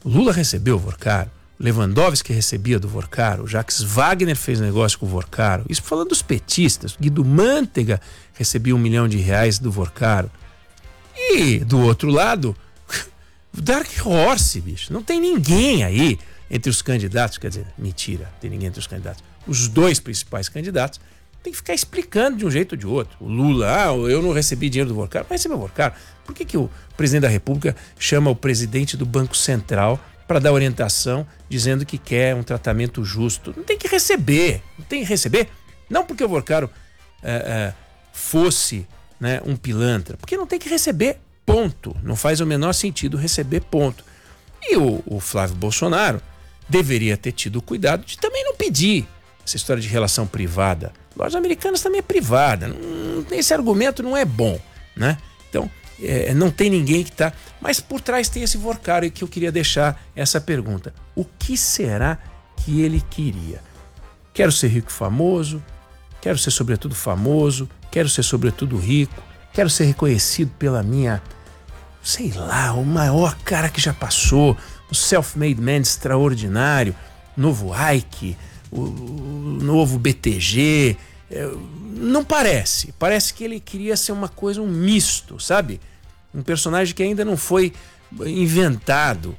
Lula recebeu o Vorcaro, Lewandowski recebia do Vorcaro, Jacques Wagner fez negócio com o Vorcaro. Isso falando dos petistas. Guido Mantega recebia R$1 milhão do Vorcaro. E do outro lado, Dark Horse, bicho. Não tem ninguém aí entre os candidatos. Quer dizer, mentira, tem ninguém entre os candidatos. Os dois principais candidatos tem que ficar explicando de um jeito ou de outro. O Lula, eu não recebi dinheiro do Vorcaro. Mas recebeu o Vorcaro. Por que o presidente da República chama o presidente do Banco Central para dar orientação dizendo que quer um tratamento justo? Não tem que receber. Não tem que receber. Não porque o Vorcaro fosse, né, um pilantra. Porque não tem que receber, ponto. Não faz o menor sentido receber, ponto. E o Flávio Bolsonaro deveria ter tido o cuidado de também não pedir essa história de relação privada. Lojas Americanas também é privada. Esse argumento não é bom, né? Então, não tem ninguém que está... Mas por trás tem esse Vorcaro, e que eu queria deixar essa pergunta. O que será que ele queria? Quero ser rico e famoso, quero ser sobretudo famoso, quero ser sobretudo rico, quero ser reconhecido pela minha, sei lá, o maior cara que já passou, o self-made man extraordinário, novo Ike, o novo BTG. Não parece. Parece que ele queria ser uma coisa, um misto, sabe? Um personagem que ainda não foi inventado.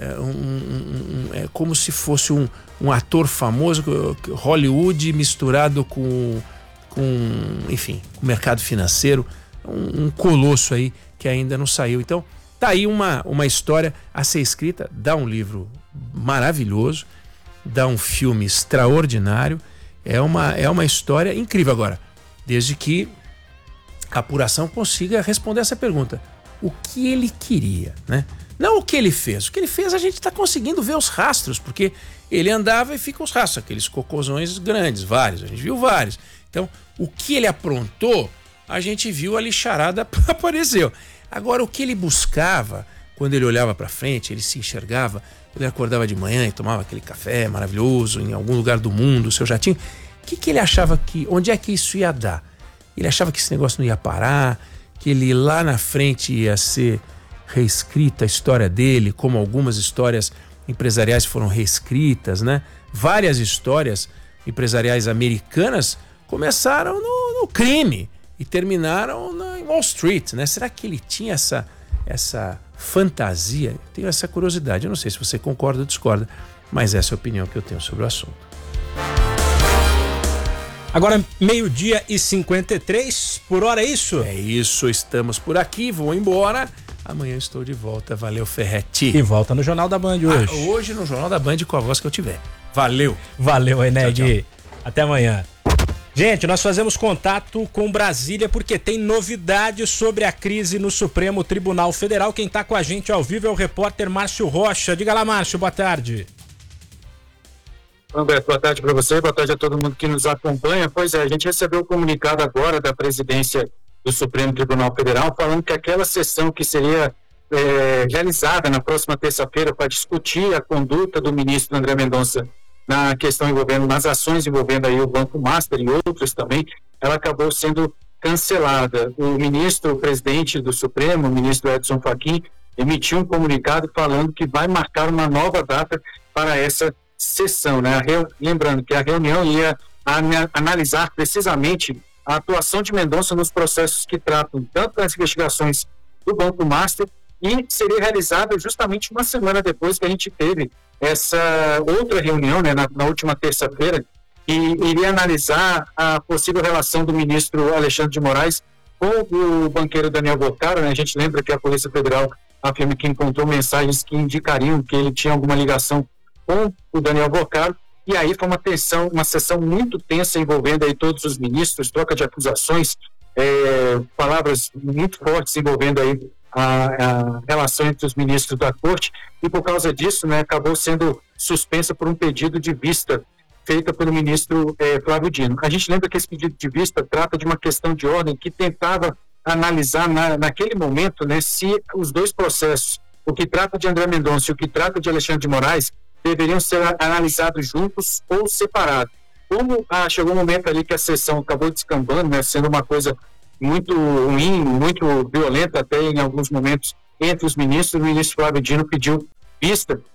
É como se fosse um ator famoso, Hollywood misturado com enfim, o mercado financeiro. Um colosso aí que ainda não saiu. Então, tá aí uma história a ser escrita. Dá um livro maravilhoso, dá um filme extraordinário. É uma história incrível. Agora, desde que a apuração consiga responder essa pergunta. O que ele queria, né? Não o que ele fez. O que ele fez a gente está conseguindo ver os rastros, porque ele andava e fica os rastros, aqueles cocôzões grandes, vários, a gente viu vários. Então, o que ele aprontou, a gente viu, a lixarada apareceu. Agora, o que ele buscava, quando ele olhava para frente, ele se enxergava, ele acordava de manhã e tomava aquele café maravilhoso em algum lugar do mundo, o seu jatinho, o que ele achava onde é que isso ia dar? Ele achava que esse negócio não ia parar, que ele lá na frente ia ser reescrita a história dele, como algumas histórias empresariais foram reescritas, né? Várias histórias empresariais americanas começaram no crime e terminaram em Wall Street, né? Será que ele tinha essa fantasia? Eu tenho essa curiosidade. Eu não sei se você concorda ou discorda, mas essa é a opinião que eu tenho sobre o assunto. Agora, 12h53, por hora é isso? É isso, estamos por aqui, vou embora. Amanhã estou de volta. Valeu, Ferretti. E volta no Jornal da Band hoje. Hoje no Jornal da Band com a voz que eu tiver. Valeu. Valeu, Ened. Até amanhã. Gente, nós fazemos contato com Brasília porque tem novidades sobre a crise no Supremo Tribunal Federal. Quem está com a gente ao vivo é o repórter Márcio Rocha. Diga lá, Márcio, boa tarde. Humberto, boa tarde para você, boa tarde a todo mundo que nos acompanha. Pois é, a gente recebeu o comunicado agora da presidência do Supremo Tribunal Federal falando que aquela sessão que seria realizada na próxima terça-feira para discutir a conduta do ministro André Mendonça na questão envolvendo, nas ações envolvendo aí o Banco Master e outros também, ela acabou sendo cancelada. O ministro, o presidente do Supremo, o ministro Edson Fachin, emitiu um comunicado falando que vai marcar uma nova data para essa sessão, né? Lembrando que a reunião ia analisar precisamente a atuação de Mendonça nos processos que tratam tanto das investigações do Banco Master, e seria realizada justamente uma semana depois que a gente teve essa outra reunião, né, na última terça-feira, que iria analisar a possível relação do ministro Alexandre de Moraes com o banqueiro Daniel Vorcaro, né? A gente lembra que a Polícia Federal afirma que encontrou mensagens que indicariam que ele tinha alguma ligação com o Daniel Vorcaro, e aí foi uma sessão muito tensa envolvendo aí todos os ministros, troca de acusações, palavras muito fortes envolvendo aí a relação entre os ministros da corte, e por causa disso, né, acabou sendo suspensa por um pedido de vista feita pelo ministro Flávio Dino. A gente lembra que esse pedido de vista trata de uma questão de ordem que tentava analisar naquele momento, né, se os dois processos, o que trata de André Mendonça e o que trata de Alexandre de Moraes, deveriam ser analisados juntos ou separados. Como chegou um momento ali que a sessão acabou descambando, né, sendo uma coisa muito ruim, muito violenta até em alguns momentos entre os ministros, o ministro Flávio Dino pediu vista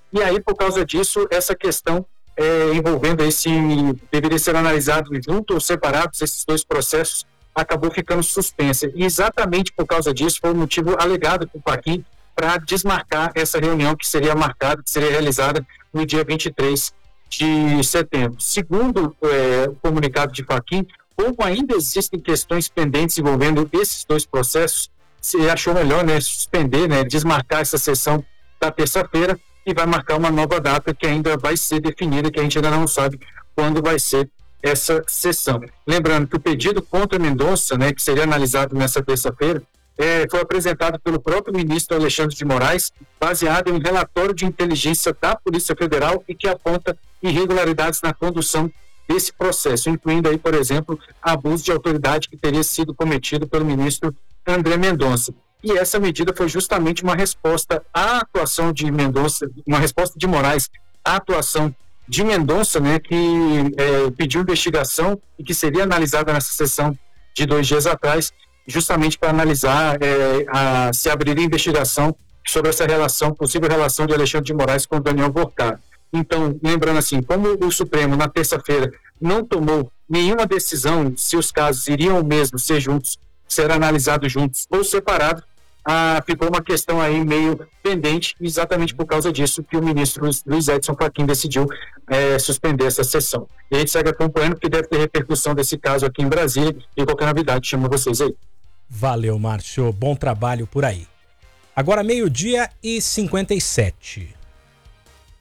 E aí, por causa disso, essa questão envolvendo esse deveria ser analisado junto ou separados, esses dois processos, acabou ficando suspensa. E exatamente por causa disso foi o motivo alegado por Fachin para desmarcar essa reunião que seria marcada, que seria realizada no dia 23 de setembro. Segundo o comunicado de Fachin, como ainda existem questões pendentes envolvendo esses dois processos, se achou melhor, suspender, desmarcar essa sessão da terça-feira e vai marcar uma nova data que ainda vai ser definida, que a gente ainda não sabe quando vai ser essa sessão. Lembrando que o pedido contra Mendonça, que seria analisado nessa terça-feira, foi apresentado pelo próprio ministro Alexandre de Moraes, baseado em um relatório de inteligência da Polícia Federal e que aponta irregularidades na condução desse processo, incluindo aí, por exemplo, abuso de autoridade que teria sido cometido pelo ministro André Mendonça. E essa medida foi justamente uma resposta à atuação de Mendonça, uma resposta de Moraes à atuação de Mendonça, que pediu investigação e que seria analisada nessa sessão de 2 dias atrás, justamente para analisar se abriria investigação sobre essa relação, possível relação de Alexandre de Moraes com Daniel Vorcado. Então, lembrando assim, como o Supremo na terça-feira não tomou nenhuma decisão se os casos iriam mesmo ser juntos, ser analisados juntos ou separados, ficou uma questão aí meio pendente, exatamente por causa disso que o ministro Luiz Edson Fachin decidiu suspender essa sessão. E a gente segue acompanhando, porque deve ter repercussão desse caso aqui em Brasília, e qualquer novidade chama vocês aí. Valeu, Márcio. Bom trabalho por aí. Agora 12:57.